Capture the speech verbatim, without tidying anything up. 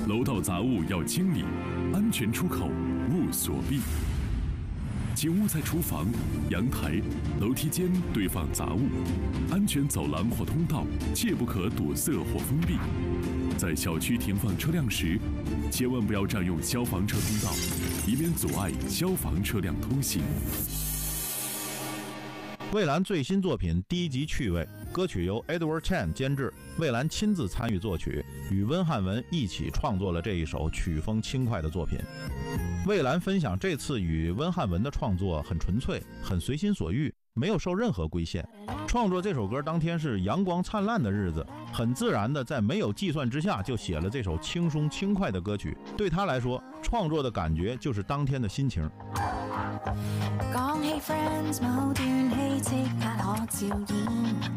楼道杂物要清理，安全出口勿锁闭。请勿在厨房、阳台、楼梯间堆放杂物，安全走廊或通道切不可堵塞或封闭。在小区停放车辆时，千万不要占用消防车通道，以免阻碍消防车辆通行。 蔚蓝最新作品《低级趣味》，歌曲由 Edward Chan 监制，蔚蓝亲自参与作曲，与温汉文一起创作了这一首曲风轻快的作品。蔚蓝分享这次与温汉文的创作很纯粹，很随心所欲，没有受任何规限。创作这首歌当天是阳光灿烂的日子，很自然的在没有计算之下就写了这首轻松轻快的歌曲。对他来说，创作的感覺就是當天的心情。 講起 friends 某段戲即刻可照演，